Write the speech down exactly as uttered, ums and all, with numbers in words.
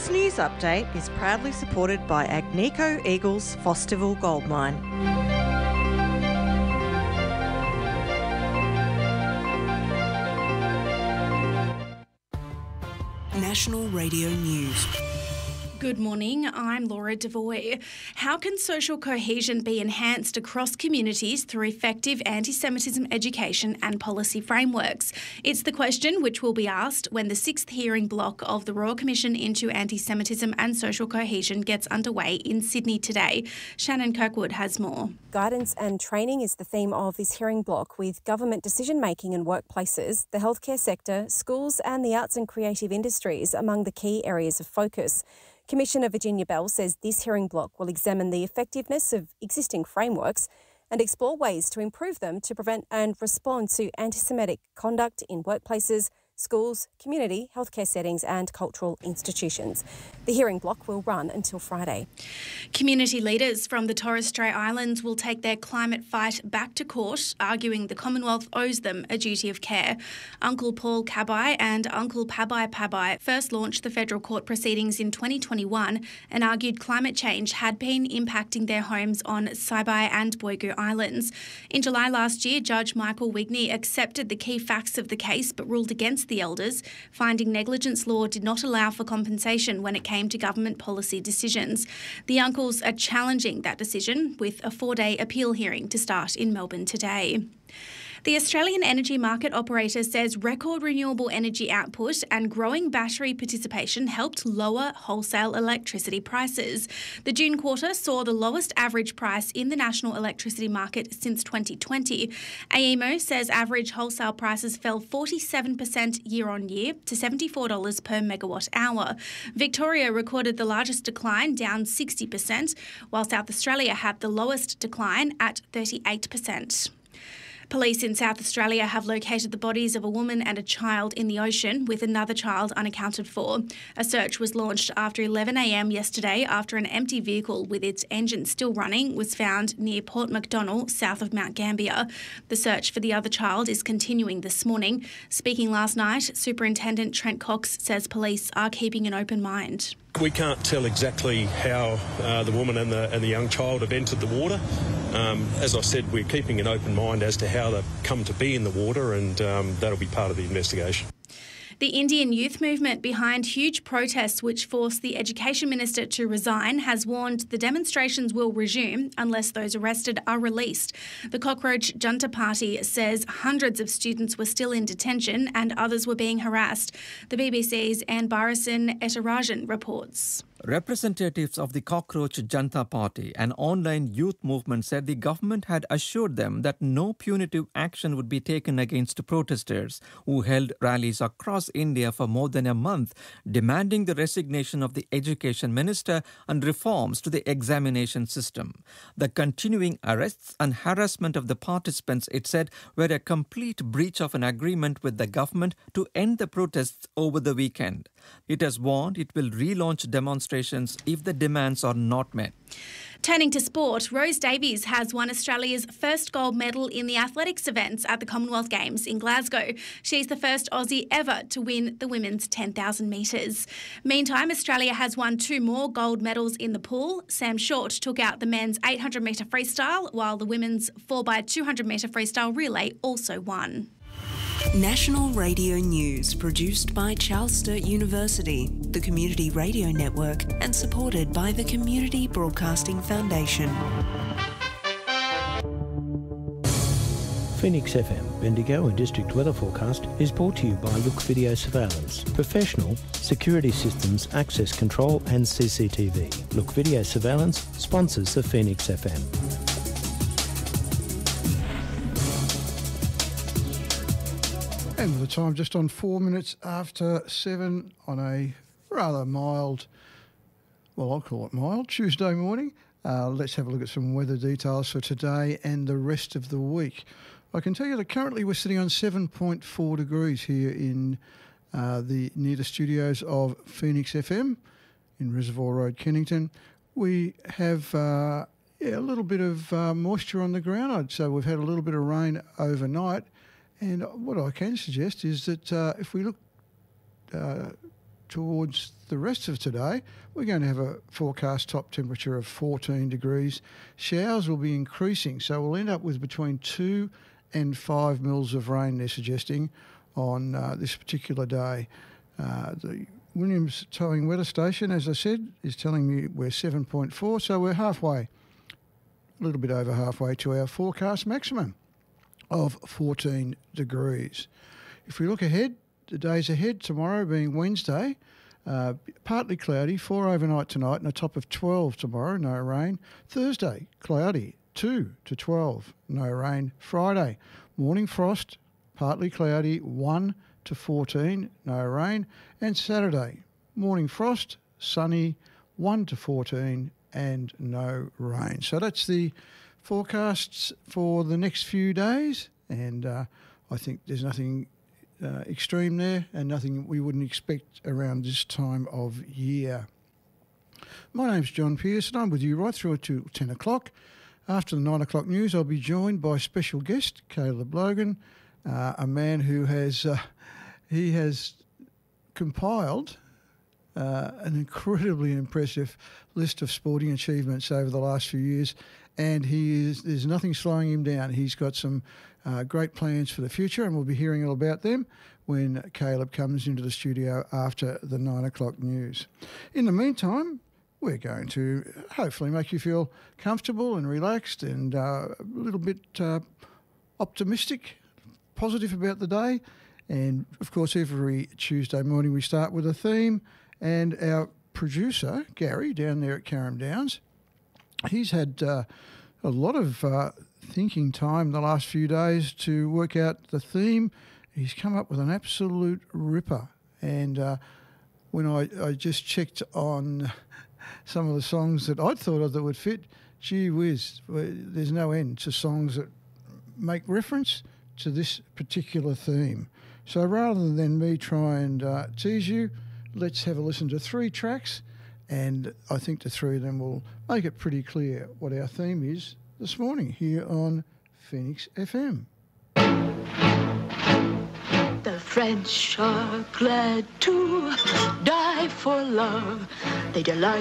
This news update is proudly supported by Agnico Eagles Fosterville Gold Mine. National Radio News. Good morning, I'm Laura Devoy. How can social cohesion be enhanced across communities through effective anti-Semitism education and policy frameworks? It's the question which will be asked when the sixth hearing block of the Royal Commission into Anti-Semitism and Social Cohesion gets underway in Sydney today. Shannon Kirkwood has more. Guidance and training is the theme of this hearing block, with government decision-making in workplaces, the healthcare sector, schools and the arts and creative industries among the key areas of focus. Commissioner Virginia Bell says this hearing block will examine the effectiveness of existing frameworks and explore ways to improve them to prevent and respond to anti-Semitic conduct in workplaces, schools, community, healthcare settings and cultural institutions. The hearing block will run until Friday. Community leaders from the Torres Strait Islands will take their climate fight back to court, arguing the Commonwealth owes them a duty of care. Uncle Paul Kabai and Uncle Pabai Pabai first launched the federal court proceedings in twenty twenty-one and argued climate change had been impacting their homes on Saibai and Boigu Islands. In July last year, Judge Michael Wigney accepted the key facts of the case but ruled against the elders, finding negligence law did not allow for compensation when it came to government policy decisions. The uncles are challenging that decision, with a four-day appeal hearing to start in Melbourne today. The Australian Energy Market Operator says record renewable energy output and growing battery participation helped lower wholesale electricity prices. The June quarter saw the lowest average price in the national electricity market since twenty twenty. A E M O says average wholesale prices fell forty-seven percent year on year to seventy-four dollars per megawatt hour. Victoria recorded the largest decline, down sixty percent, while South Australia had the lowest decline at thirty-eight percent. Police in South Australia have located the bodies of a woman and a child in the ocean, with another child unaccounted for. A search was launched after eleven a m yesterday after an empty vehicle with its engine still running was found near Port Macdonnell, south of Mount Gambier. The search for the other child is continuing this morning. Speaking last night, Superintendent Trent Cox says police are keeping an open mind. We can't tell exactly how uh, the woman and the, and the young child have entered the water. Um, as I said, we're keeping an open mind as to how they've come to be in the water, and um, that'll be part of the investigation. The Indian youth movement behind huge protests which forced the Education Minister to resign has warned the demonstrations will resume unless those arrested are released. The Cockroach Junta Party says hundreds of students were still in detention and others were being harassed. The B B C's Anne Barasan Etarajan reports. Representatives of the Cockroach Junta Party, an online youth movement, said the government had assured them that no punitive action would be taken against protesters who held rallies across India for more than a month, demanding the resignation of the Education Minister and reforms to the examination system. The continuing arrests and harassment of the participants, it said, were a complete breach of an agreement with the government to end the protests over the weekend. It has warned it will relaunch demonstrations if the demands are not met. Turning to sport, Rose Davies has won Australia's first gold medal in the athletics events at the Commonwealth Games in Glasgow. She's the first Aussie ever to win the women's ten thousand metres. Meantime, Australia has won two more gold medals in the pool. Sam Short took out the men's eight hundred metre freestyle, while the women's four by two hundred metre freestyle relay also won. National Radio News, produced by Charles Sturt University, the Community Radio Network, and supported by the Community Broadcasting Foundation. Phoenix F M, Bendigo and District Weather Forecast is brought to you by Look Video Surveillance. Professional, security systems, access control and C C T V. Look Video Surveillance sponsors the Phoenix F M. And the time just on four minutes after seven on a rather mild, well, I'll call it mild, Tuesday morning. Uh, let's have a look at some weather details for today and the rest of the week. I can tell you that currently we're sitting on seven point four degrees here in uh, the near the studios of Phoenix F M in Reservoir Road, Kennington. We have uh, yeah, a little bit of uh, moisture on the ground. I'd say we've had a little bit of rain overnight. And what I can suggest is that uh, if we look uh, towards the rest of today, we're going to have a forecast top temperature of fourteen degrees. Showers will be increasing, so we'll end up with between two and five mils of rain, they're suggesting, on uh, this particular day. Uh, the Williams Towing Weather Station, as I said, is telling me we're seven point four, so we're halfway, a little bit over halfway to our forecast maximum of fourteen degrees. If we look ahead, the days ahead, tomorrow being Wednesday, uh, partly cloudy, four overnight tonight and a top of twelve tomorrow, no rain. Thursday, cloudy, two to twelve, no rain. Friday, morning frost, partly cloudy, one to fourteen, no rain. And Saturday, morning frost, sunny, one to fourteen and no rain. So that's the forecasts for the next few days, and uh, I think there's nothing uh, extreme there and nothing we wouldn't expect around this time of year. My name's John Pearce and I'm with you right through to ten o'clock. After the nine o'clock news, I'll be joined by special guest Caleb Logan, uh, a man who has uh, he has compiled uh, an incredibly impressive list of sporting achievements over the last few years, and he is there's nothing slowing him down. He's got some uh, great plans for the future, and we'll be hearing all about them when Caleb comes into the studio after the nine o'clock news. In the meantime, we're going to hopefully make you feel comfortable and relaxed and uh, a little bit uh, optimistic, positive about the day. And, of course, every Tuesday morning we start with a theme, and our producer, Gary, down there at Carrum Downs, he's had uh, a lot of uh, thinking time the last few days to work out the theme. He's come up with an absolute ripper. And uh, when I, I just checked on some of the songs that I'd thought of that would fit, gee whiz, there's no end to songs that make reference to this particular theme. So rather than me try and uh, tease you, let's have a listen to three tracks, and I think the three of them will make it pretty clear what our theme is this morning here on Phoenix F M. The French are glad to die for love. They delight